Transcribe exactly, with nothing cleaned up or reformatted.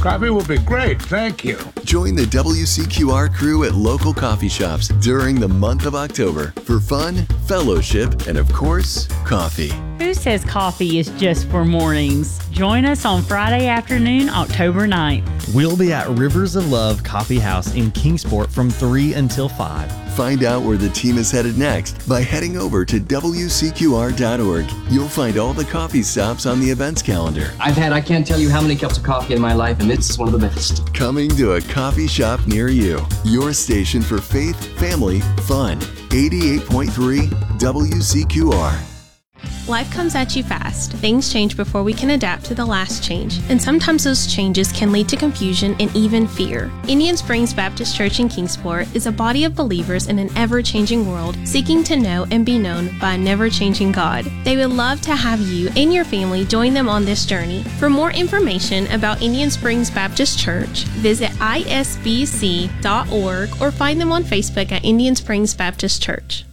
Coffee will be great, thank you. Join the W C Q R crew at local coffee shops during the month of October for fun, fellowship, and of course, coffee. Who says coffee is just for mornings? Join us on Friday afternoon, October ninth. We'll be at Rivers of Love Coffee House in Kingsport from three until five. Find out where the team is headed next by heading over to W C Q R dot org. You'll find all the coffee stops on the events calendar. I've had, I can't tell you how many cups of coffee in my life, and this is one of the best. Coming to a coffee shop near you. Your station for faith, family, fun. eighty-eight point three W C Q R. Life comes at you fast. Things change before we can adapt to the last change, and sometimes those changes can lead to confusion and even fear. Indian Springs Baptist Church in Kingsport is a body of believers in an ever-changing world seeking to know and be known by a never-changing God. They would love to have you and your family join them on this journey. For more information about Indian Springs Baptist Church, visit I S B C dot org or find them on Facebook at Indian Springs Baptist Church.